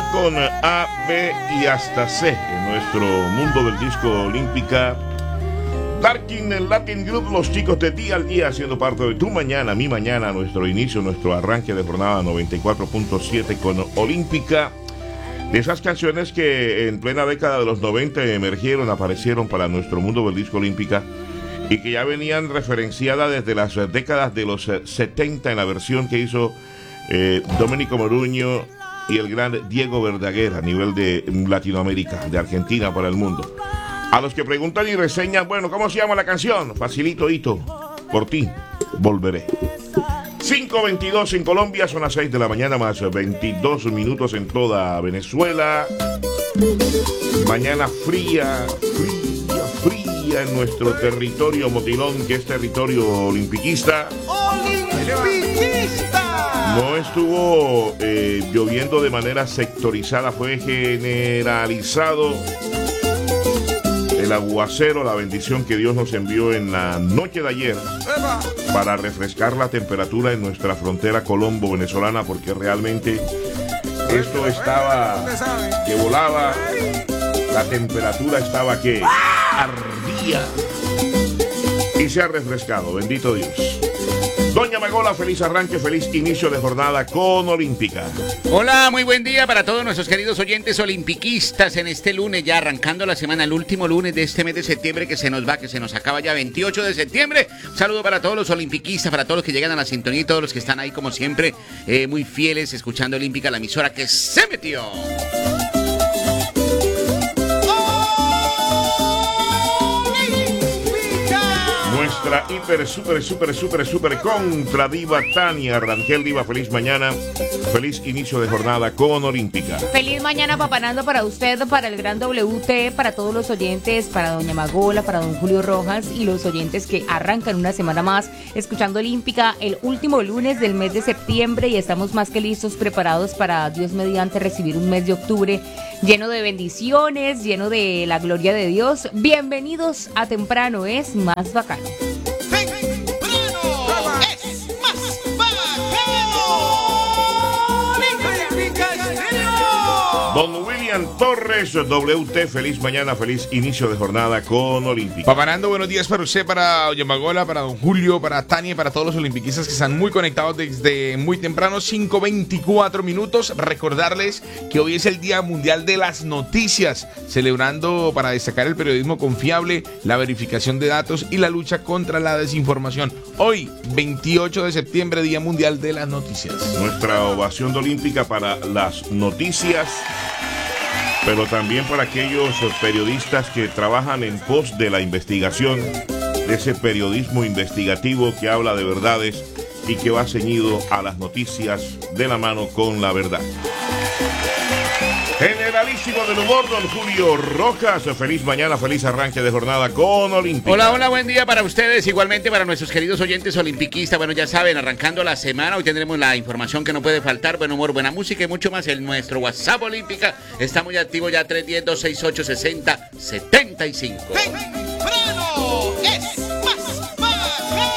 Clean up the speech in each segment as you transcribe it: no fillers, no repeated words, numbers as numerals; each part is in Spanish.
con A, B y hasta C en nuestro mundo del disco olímpica. Darkin, el Latin Group, los chicos de día al día, haciendo parte de tu mañana, mi mañana, nuestro inicio, nuestro arranque de jornada 94.7 con Olímpica. De esas canciones que en plena década de los 90 emergieron, aparecieron para nuestro mundo del disco olímpica y que ya venían referenciadas desde las décadas de los 70 en la versión que hizo Domenico Modugno y el gran Diego Verdaguer a nivel de Latinoamérica, de Argentina para el mundo. A los que preguntan y reseñan, bueno, ¿cómo se llama la canción? Facilito, hito, por ti, volveré. 5:22 en Colombia, son las 6 de la mañana más 22 minutos en toda Venezuela. Mañana fría en nuestro territorio motilón, que es territorio olimpiquista. No estuvo lloviendo de manera sectorizada, fue generalizado el aguacero, la bendición que Dios nos envió en la noche de ayer para refrescar la temperatura en nuestra frontera colombo-venezolana, porque realmente esto estaba que volaba, la temperatura estaba que ardía y se ha refrescado, bendito Dios. Doña Magola, feliz arranque, feliz inicio de jornada con Olímpica. Hola, muy buen día para todos nuestros queridos oyentes olimpiquistas en este lunes, ya arrancando la semana, el último lunes de este mes de septiembre que se nos va, que se nos acaba ya 28 de septiembre. Un saludo para todos los olimpiquistas, para todos los que llegan a la sintonía y todos los que están ahí como siempre, muy fieles, escuchando Olímpica, la emisora que se metió. Nuestra hiper, super contra diva Tania Rangel. Diva, feliz mañana, feliz inicio de jornada con Olímpica. Feliz mañana, papanando para usted, para el gran WT, para todos los oyentes, para doña Magola, para don Julio Rojas y los oyentes que arrancan una semana más escuchando Olímpica, el último lunes del mes de septiembre, y estamos más que listos, preparados para, Dios mediante, recibir un mes de octubre lleno de bendiciones, lleno de la gloria de Dios. Bienvenidos a Temprano es Más Bacano. Don William Torres, WT, feliz mañana, feliz inicio de jornada con Olímpica. Papanando, buenos días para usted, para doña Magola, para don Julio, para Tania y para todos los olimpiquistas que están muy conectados desde muy temprano, 5:24 minutos. Recordarles que hoy es el Día Mundial de las Noticias, celebrando para destacar el periodismo confiable, la verificación de datos y la lucha contra la desinformación. Hoy, 28 de septiembre, Día Mundial de las Noticias. Nuestra ovación de Olímpica para las noticias, pero también para aquellos periodistas que trabajan en pos de la investigación, de ese periodismo investigativo que habla de verdades y que va ceñido a las noticias de la mano con la verdad. Generalísimo del humor, don Julio Rojas, feliz mañana, feliz arranque de jornada con Olímpica. Hola, buen día para ustedes, igualmente para nuestros queridos oyentes olimpiquistas. Bueno, ya saben, arrancando la semana, hoy tendremos la información que no puede faltar, buen humor, buena música y mucho más en nuestro WhatsApp Olímpica. Está muy activo ya, 310-268-6075. ¡Temprano es más bacano!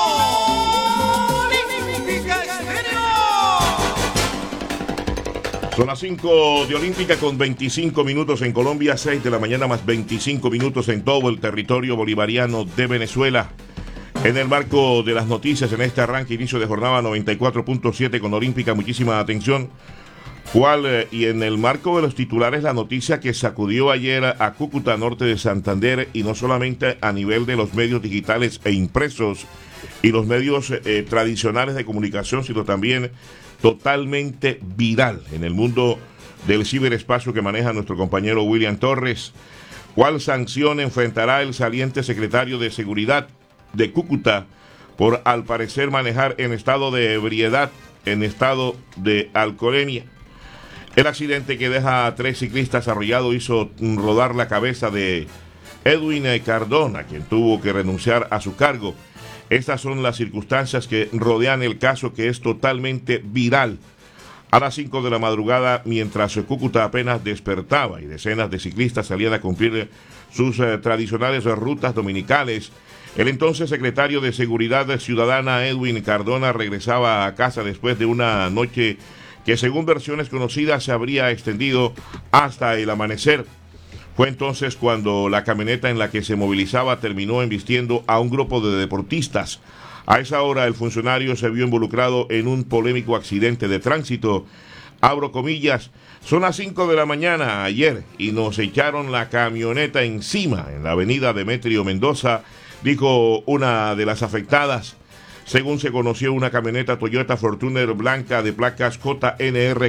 Son las 5 de Olímpica con 25 minutos en Colombia, 6 de la mañana más 25 minutos en todo el territorio bolivariano de Venezuela. En el marco de las noticias, en este arranque, inicio de jornada 94.7 con Olímpica, muchísima atención. Y en el marco de los titulares, la noticia que sacudió ayer a Cúcuta, norte de Santander, y no solamente a nivel de los medios digitales e impresos y los medios tradicionales de comunicación, sino también totalmente viral en el mundo del ciberespacio que maneja nuestro compañero William Torres. ¿Cuál sanción enfrentará el saliente secretario de Seguridad de Cúcuta por, al parecer, manejar en estado de ebriedad, en estado de alcoholemia? El accidente que deja a 3 ciclistas arrollados hizo rodar la cabeza de Edwin Cardona, quien tuvo que renunciar a su cargo. Estas son las circunstancias que rodean el caso, que es totalmente viral. A las 5 de la madrugada, mientras Cúcuta apenas despertaba y decenas de ciclistas salían a cumplir sus tradicionales rutas dominicales, el entonces secretario de Seguridad Ciudadana, Edwin Cardona, regresaba a casa después de una noche que según versiones conocidas se habría extendido hasta el amanecer. Fue entonces cuando la camioneta en la que se movilizaba terminó embistiendo a un grupo de deportistas. A esa hora el funcionario se vio involucrado en un polémico accidente de tránsito. Abro comillas, son las 5 de la mañana ayer y nos echaron la camioneta encima en la avenida Demetrio Mendoza, dijo una de las afectadas. Según se conoció, una camioneta Toyota Fortuner blanca de placas JNR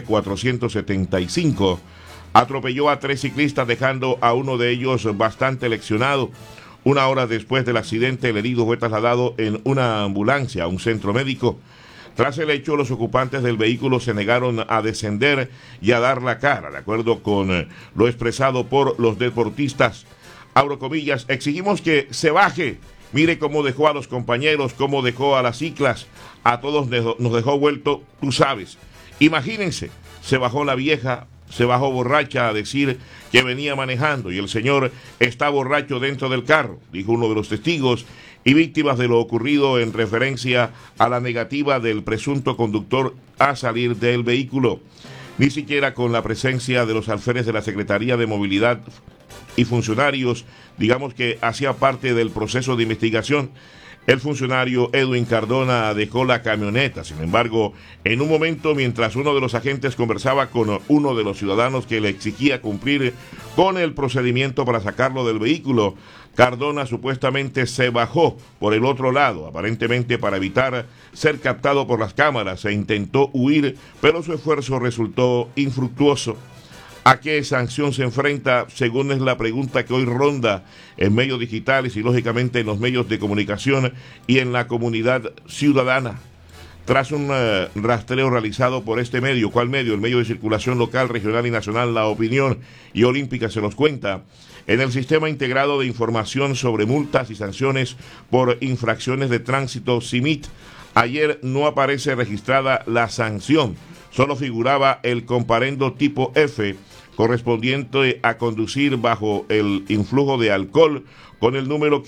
475 atropelló a 3 ciclistas dejando a uno de ellos bastante lesionado. Una hora después del accidente, el herido fue trasladado en una ambulancia a un centro médico. Tras el hecho, los ocupantes del vehículo se negaron a descender y a dar la cara, de acuerdo con lo expresado por los deportistas. Abro comillas, exigimos que se baje. Mire cómo dejó a los compañeros, cómo dejó a las ciclas, a todos nos dejó vuelto, tú sabes. Imagínense, se bajó la vieja, se bajó borracha a decir que venía manejando y el señor está borracho dentro del carro, dijo uno de los testigos y víctimas de lo ocurrido en referencia a la negativa del presunto conductor a salir del vehículo. Ni siquiera con la presencia de los alférez de la Secretaría de Movilidad y funcionarios, digamos que hacía parte del proceso de investigación, el funcionario Edwin Cardona dejó la camioneta. Sin embargo, en un momento, mientras uno de los agentes conversaba con uno de los ciudadanos que le exigía cumplir con el procedimiento para sacarlo del vehículo, Cardona supuestamente se bajó por el otro lado, aparentemente para evitar ser captado por las cámaras, e intentó huir, pero su esfuerzo resultó infructuoso. ¿A qué sanción se enfrenta? Según es la pregunta que hoy ronda en medios digitales y lógicamente en los medios de comunicación y en la comunidad ciudadana. Tras un rastreo realizado por este medio, ¿cuál medio? El medio de circulación local, regional y nacional, La Opinión y Olímpica se nos cuenta. En el Sistema Integrado de Información sobre Multas y Sanciones por Infracciones de Tránsito, CIMIT, ayer no aparece registrada la sanción, solo figuraba el comparendo tipo F, correspondiente a conducir bajo el influjo de alcohol, con el número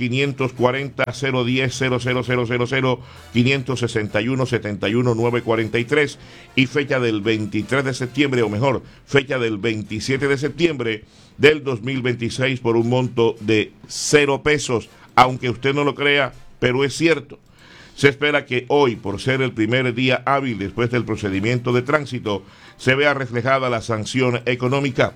540-010-00000 561-71-943 y fecha del 23 de septiembre, o mejor, fecha del 27 de septiembre del 2026 por un monto de 0 pesos, aunque usted no lo crea, pero es cierto. Se espera que hoy, por ser el primer día hábil después del procedimiento de tránsito, se vea reflejada la sanción económica.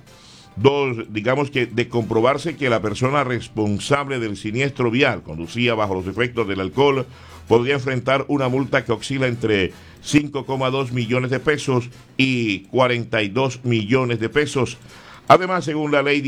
Digamos que de comprobarse que la persona responsable del siniestro vial conducía bajo los efectos del alcohol, podría enfrentar una multa que oscila entre 5,2 millones de pesos y 42 millones de pesos. Además, según la ley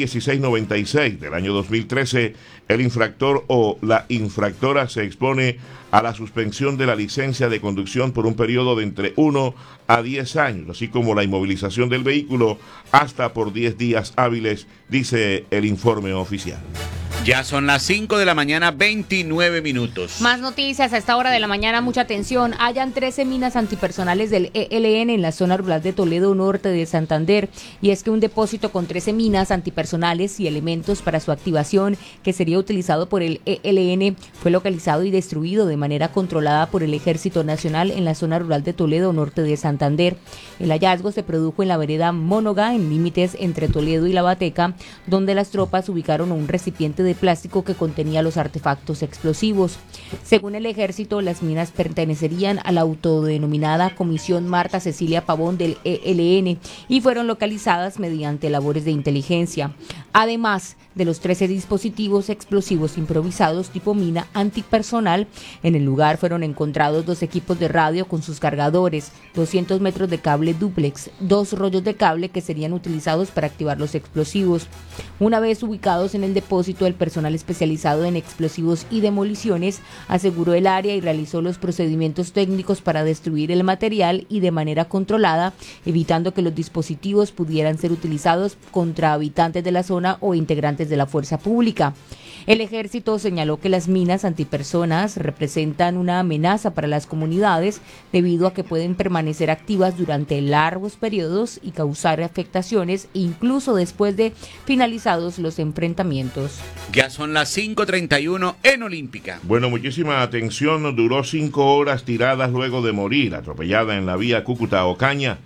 1696 del año 2013, el infractor o la infractora se expone a la suspensión de la licencia de conducción por un periodo de entre 1 a 10 años, así como la inmovilización del vehículo hasta por 10 días hábiles, dice el informe oficial. Ya son las 5 de la mañana, 29 minutos. Más noticias a esta hora de la mañana, mucha atención. Hayan 13 minas antipersonales del ELN en la zona rural de Toledo Norte de Santander. Y es que un depósito con 13 minas antipersonales y elementos para su activación, que sería utilizado por el ELN, fue localizado y destruido de manera controlada por el Ejército Nacional en la zona rural de Toledo Norte de Santander. El hallazgo se produjo en la vereda Mónoga, en límites entre Toledo y La Bateca, donde las tropas ubicaron un recipiente de plástico que contenía los artefactos explosivos. Según el ejército, las minas pertenecerían a la autodenominada Comisión Marta Cecilia Pavón del ELN y fueron localizadas mediante labores de inteligencia. Además de los 13 dispositivos explosivos improvisados tipo mina antipersonal, en el lugar fueron encontrados 2 equipos de radio con sus cargadores, 200 metros de cable dúplex, 2 rollos de cable que serían utilizados para activar los explosivos. Una vez ubicados en el depósito, el personal especializado en explosivos y demoliciones aseguró el área y realizó los procedimientos técnicos para destruir el material y de manera controlada, evitando que los dispositivos pudieran ser utilizados contra habitantes de la zona o integrantes de la fuerza pública. El ejército señaló que las minas antipersonas representan una amenaza para las comunidades debido a que pueden permanecer activas durante largos periodos y causar afectaciones incluso después de finalizados los enfrentamientos. Ya son las 5:31 en Olímpica. Bueno, muchísima atención. Duró 5 horas tiradas luego de morir, atropellada en la vía Cúcuta-Ocaña.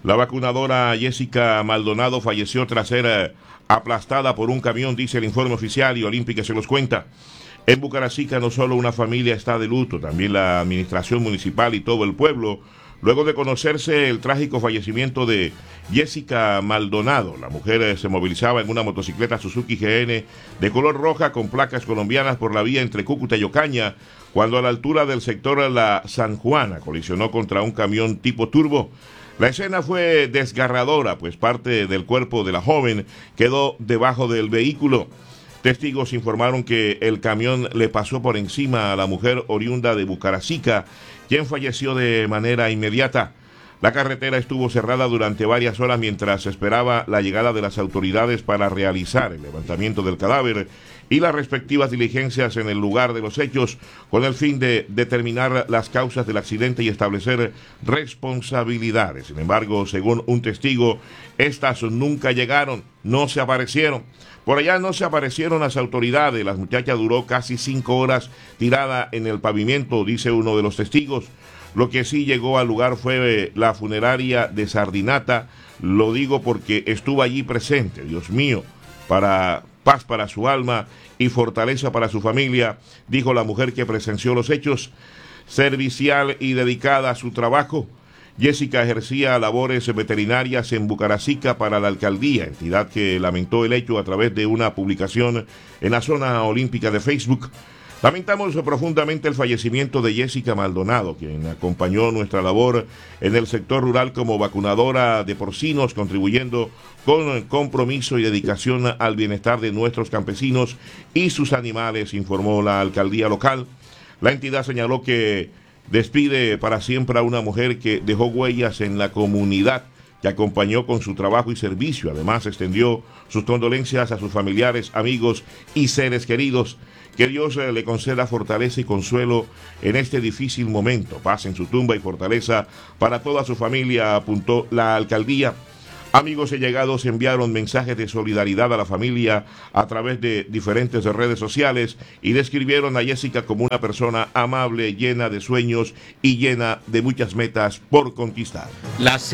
La vacunadora Jessica Maldonado falleció tras ser aplastada por un camión, dice el informe oficial, y Olímpica se los cuenta. En Bucaracica no solo una familia está de luto, también la administración municipal y todo el pueblo, luego de conocerse el trágico fallecimiento de Jessica Maldonado. La mujer se movilizaba en una motocicleta Suzuki GN de color roja con placas colombianas por la vía entre Cúcuta y Ocaña, cuando a la altura del sector La San Juana colisionó contra un camión tipo turbo. La escena fue desgarradora, pues parte del cuerpo de la joven quedó debajo del vehículo. Testigos informaron que el camión le pasó por encima a la mujer oriunda de Bucaracica, quien falleció de manera inmediata. La carretera estuvo cerrada durante varias horas mientras se esperaba la llegada de las autoridades para realizar el levantamiento del cadáver y las respectivas diligencias en el lugar de los hechos, con el fin de determinar las causas del accidente y establecer responsabilidades. Sin embargo, según un testigo, estas nunca llegaron, no se aparecieron. Por allá no se aparecieron las autoridades. La muchacha duró casi 5 horas tirada en el pavimento, dice uno de los testigos. Lo que sí llegó al lugar fue la funeraria de Sardinata. Lo digo porque estuvo allí presente. Dios mío, para paz para su alma y fortaleza para su familia, dijo la mujer que presenció los hechos. Servicial y dedicada a su trabajo, Jessica ejercía labores veterinarias en Bucaracica para la alcaldía, entidad que lamentó el hecho a través de una publicación en la zona olímpica de Facebook. Lamentamos profundamente el fallecimiento de Jessica Maldonado, quien acompañó nuestra labor en el sector rural como vacunadora de porcinos, contribuyendo con compromiso y dedicación al bienestar de nuestros campesinos y sus animales, informó la alcaldía local. La entidad señaló que despide para siempre a una mujer que dejó huellas en la comunidad, que acompañó con su trabajo y servicio. Además, extendió sus condolencias a sus familiares, amigos y seres queridos. Que Dios le conceda fortaleza y consuelo en este difícil momento. Paz en su tumba y fortaleza para toda su familia, apuntó la alcaldía. Amigos y allegados enviaron mensajes de solidaridad a la familia a través de diferentes redes sociales y describieron a Jessica como una persona amable, llena de sueños y llena de muchas metas por conquistar. Las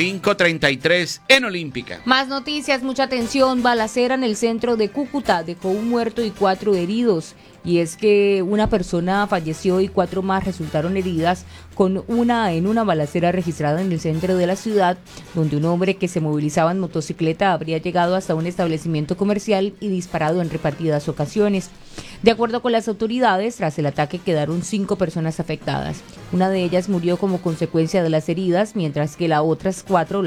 5:33 en Olímpica. Más noticias, mucha atención. Balacera en el centro de Cúcuta dejó un muerto y 4 heridos. Y es que una persona falleció y 4 más resultaron heridas en una balacera registrada en el centro de la ciudad, donde un hombre que se movilizaba en motocicleta habría llegado hasta un establecimiento comercial y disparado en repetidas ocasiones. De acuerdo con las autoridades, tras el ataque quedaron 5 personas afectadas. Una de ellas murió como consecuencia de las heridas, mientras que las otras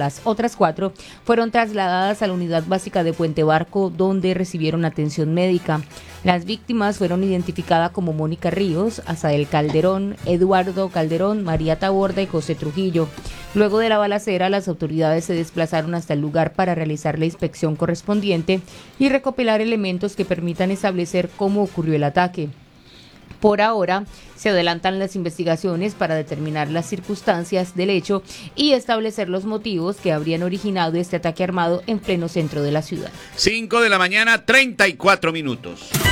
cuatro fueron trasladadas a la unidad básica de Puente Barco, donde recibieron atención médica. Las víctimas fueron identificadas como Mónica Ríos, Azael Calderón, Eduardo Calderón, María Taborda y José Trujillo. Luego de la balacera, las autoridades se desplazaron hasta el lugar para realizar la inspección correspondiente y recopilar elementos que permitan establecer cómo ocurrió el ataque. Por ahora, se adelantan las investigaciones para determinar las circunstancias del hecho y establecer los motivos que habrían originado este ataque armado en pleno centro de la ciudad. 5 de la mañana, 34 minutos.